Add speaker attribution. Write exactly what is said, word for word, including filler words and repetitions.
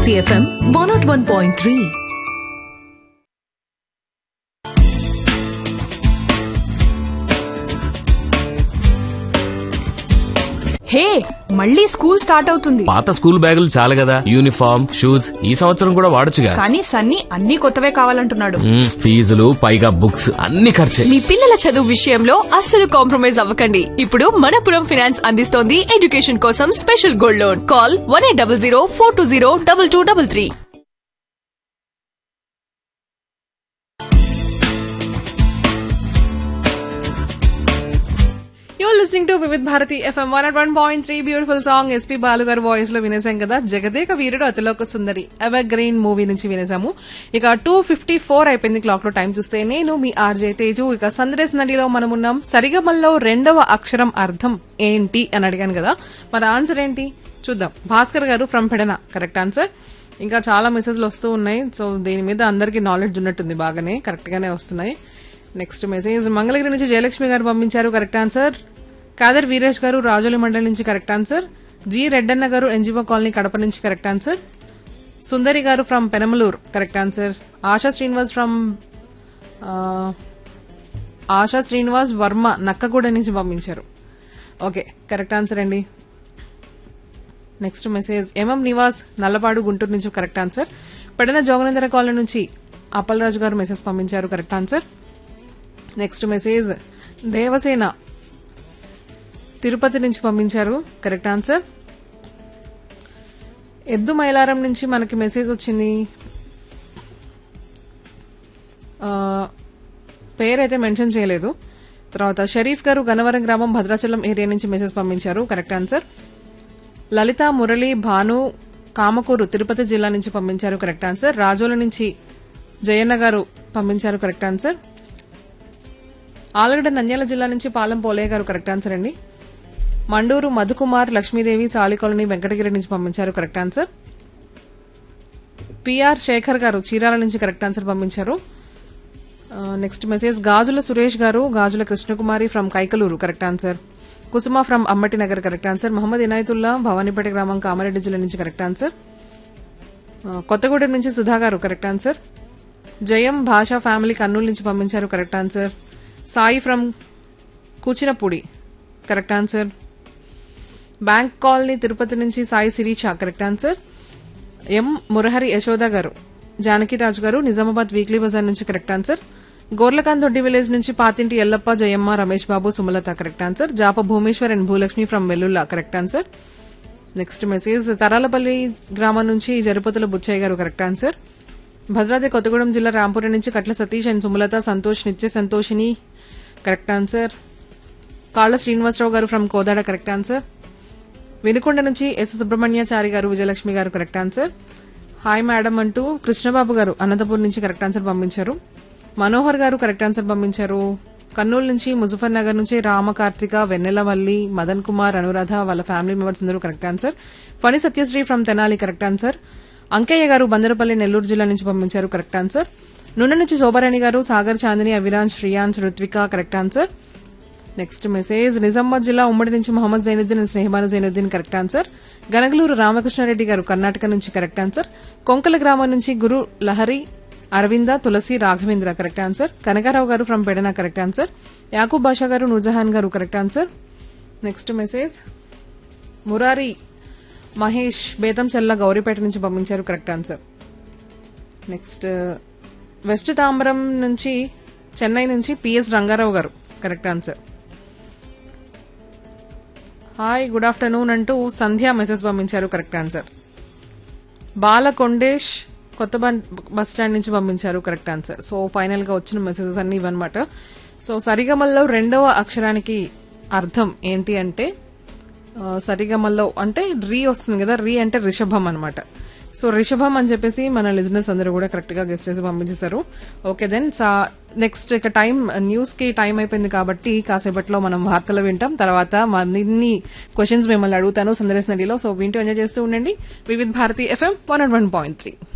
Speaker 1: Bharati FM one not one point three.
Speaker 2: హే, మళ్ళీ school start అవుతుంది.
Speaker 3: పాత స్కూల్ బ్యాగులు చాలు కదా, యూనిఫామ్ షూస్ ఈ సంవత్సరం కూడా వాడొచ్చుగా.
Speaker 2: కానీ సన్నీ అన్ని కొత్తవే కావాలంటున్నాడు.
Speaker 3: ఫీజులు పైగా బుక్స్ అన్ని ఖర్చే.
Speaker 4: మీ పిల్లల చదువు విషయంలో అస్సలు కాంప్రమైజ్ అవ్వకండి. ఇప్పుడు మనపురం ఫైనాన్స్ అందిస్తోంది ఎడ్యుకేషన్ కోసం special gold loan. Call one eight double zero four two zero double two double three.
Speaker 5: Listening to Vividh Bharati FM one one point three. Beautiful song SP Balu గారి వాయిస్ లో వినేసాం కదా, Jagadeka Veerudu Athiloka Sundari ever green movie నుంచి వినేసాము. ఇక two fifty four అయిపోయింది clock లో time చూస్తే. నేను మీ RJ Teju. ఇక సందేశ్ నదిలో మనం ఉన్నాం. సరిగమల్లో రెండవ అక్షరం అర్థం ఏంటి అని అడిగాను కదా, మరి ఆన్సర్ ఏంటి చూద్దాం. భాస్కర్ గారు ఫ్రమ్ పెడన కరెక్ట్ ఆన్సర్. ఇంకా చాలా మెసేజ్లు వస్తూ ఉన్నాయి. సో దీని మీద అందరికీ నాలెడ్జ్ ఉన్నట్టుంది, బాగానే కరెక్ట్ గానే వస్తున్నాయి. నెక్స్ట్ మెసేజ్ మంగళగిరి నుంచి జయలక్ష్మి గారు పంపించారు కరెక్ట్ ఆన్సర్. కాదర్ వీరేష్ గారు రాజోలి మండలి నుంచి కరెక్ట్ ఆన్సర్. జి రెడ్డన్న గారు ఎన్జిఓ కాలనీ కడప నుంచి కరెక్ట్ ఆన్సర్. సుందరి గారు from Penamaluru correct answer. ASHA Srinivas from ASHA Srinivas Varma Nakkaguda నుంచి పంపించారు. ఓకే కరెక్ట్ ఆన్సర్ అండి. Next message MM Nivas Nallapadu Guntur నుంచి correct answer. Pedana Joganendra colony నుంచి అప్పలరాజు గారు మెసేజ్ పంపించారు correct answer. Next message Devasena Tirupati నుంచి పంపించారు కరెక్ట్ ఆన్సర్. ఎద్దు మైలారం నుంచి మనకి మెసేజ్ వచ్చింది, పేరైతే మెన్షన్ చేయలేదు. తర్వాత షరీఫ్ గారు గన్నవరం గ్రామం భద్రాచలం ఏరియా నుంచి మెసేజ్ పంపించారు కరెక్ట్ ఆన్సర్. లలిత మురళి భాను కామకూరు తిరుపతి జిల్లా నుంచి పంపించారు కరెక్ట్ ఆన్సర్. రాజోల నుంచి జయన్న గారు పంపించారు కరెక్ట్ ఆన్సర్. ఆలగడ్డ నంద్యాల జిల్లా నుంచి పాలెం పోలయ్య గారు కరెక్ట్ ఆన్సర్ అండి. మండూరు మధుకుమార్ లక్ష్మీదేవి సాలికాలనీ వెంకటగిరి నుంచి పంపించారు కరెక్ట్ ఆన్సర్. పిఆర్ శేఖర్ గారు చీరాల నుంచి కరెక్ట్ ఆన్సర్ పంపించారు. నెక్స్ట్ మెసేజ్ గాజుల సురేష్ గారు గాజుల Krishnakumari from Kaikaluru correct answer. Kusum from అమ్మటి Nagar correct answer. Mohammed Inayatullah Bhavanipeta గ్రామం కామారెడ్డి జిల్లా నుంచి కరెక్ట్ ఆన్సర్. కొత్తగూడెం నుంచి సుధా గారు కరెక్ట్ ఆన్సర్. జయం భాషా ఫ్యామిలీ కర్నూలు నుంచి పంపించారు correct answer. Sai from Kuchinapudi correct answer. Bank colony Tirupati నుంచి సాయి శిరీష కరెక్ట్ ఆన్సర్. ఎం మురహరి యశోద గారు జానకిరాజు గారు నిజామాబాద్ వీక్లీ బజార్ నుంచి కరెక్ట్ ఆన్సర్. గోర్లకాంత్ దొడ్డి విలేజ్ నుంచి పాతింటి Yellappa Jayamma Ramesh Babu Sumalatha correct answer. జాప Bhumeshwar and Bhulakshmi from Vellulla correct answer. Next message Taralapalli గ్రామం నుంచి జరుపతుల బుచ్చయ్య గారు కరెక్ట్ ఆన్సర్. భద్రాద్రి కొత్తగూడెం జిల్లా రాంపురం నుంచి కట్ల సతీష్ అండ్ సుమలత సంతోష్ నిత్య సంతోషిని కరెక్ట్ ఆన్సర్. కాళ్ల శ్రీనివాసరావు గారు from Kodad correct answer. Vinukonda నుంచి ఎస్ సుబ్రహ్మణ్యాచారి గారు విజయలక్ష్మి గారు కరెక్ట్ ఆన్సర్. హాయ్ మేడం అంటూ కృష్ణబాబు గారు అనంతపూర్ నుంచి కరెక్ట్ ఆన్సర్ పంపించారు. మనోహర్ గారు కరెక్ట్ ఆన్సర్ పంపించారు. కర్నూలు నుంచి ముజఫర్ నగర్ నుంచి రామకార్తిక వెన్నెలవల్లి మదన్ కుమార్ అనురాధ వాళ్ళ ఫ్యామిలీ మెంబర్స్ అందరూ correct answer. Phani Satyasri from Tenali correct answer. Ankaiah గారు బందరపల్లి నెల్లూరు జిల్లా నుంచి పంపించారు కరెక్ట్ ఆన్సర్. నున్న నుంచి శోభారాణి గారు Sagar Chandini అవిరాజ్ Sreeyans Ruthvika correct answer. Next message Nizamabad జిల్లా ఉమ్మడి నుంచి Mohammed Zainuddin and Sneha Banu Zainuddin correct answer. Ganagaluru Ramakrishna Reddy గారు కర్ణాటక నుంచి కరెక్ట్ ఆన్సర్. కొంకల గ్రామం నుంచి గురు లహరి అరవింద తులసి రాఘవేంద్ర కరెక్ట్ ఆన్సర్. కనకారావు గారు from Pedana correct answer. Yakub బాషా గారు నూర్జహాన్ గారు correct answer. Next message Murari Mahesh Bethamcherla Gouripeta నుంచి పంపించారు correct answer. Next west Tambaram నుంచి చెన్నై నుంచి పిఎస్ రంగారావు గారు correct answer. Hi good afternoon అంటూ సంధ్య మెసేజ్ పంపించారు కరెక్ట్ ఆన్సర్. బాలకొండేష్ కొత్త బస్ స్టాండ్ నుంచి పంపించారు కరెక్ట్ ఆన్సర్. సో ఫైనల్ గా వచ్చిన మెసేజెస్ అన్ని ఇవన్నమాట. సో సరిగమల్లో రెండవ అక్షరానికి అర్థం ఏంటి అంటే, సరిగమల్లో అంటే రీ వస్తుంది కదా, రీ అంటే రిషభం అనమాట. సో రిషభం అని చెప్పేసి మన లిజినెస్ అందరూ కూడా కరెక్ట్ గా గెస్ట్ చేసి పంపించేశారు. ఓకే దెన్ నెక్స్ట్ ఇక టైం న్యూస్ కి టైం అయిపోయింది కాబట్టి కాసేపట్లో మనం వార్తలు వింటాం. తర్వాత మరిన్ని క్వశ్చన్స్ మిమ్మల్ని అడుగుతాను సందేశ్ నదిలో. సో వింటూ ఎంజాయ్ చేస్తూ ఉండండి Vividh Bharati FM one and one point three.